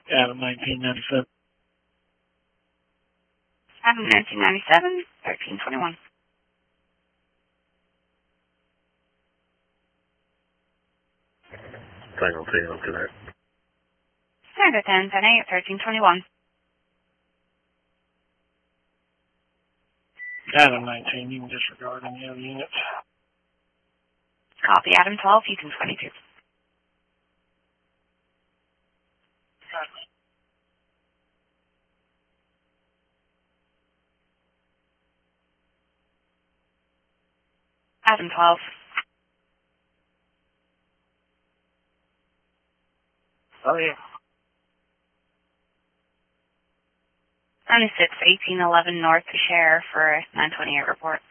Adam 1997. Adam 1997, 1321. Final tail to that. Standard 10, 10-8, 1321. Adam 19, you can disregard any other units. Copy, Adam 12, Houston 22. Adam 12. Oh, yeah. 96, 1811 North to Share for a 928 report.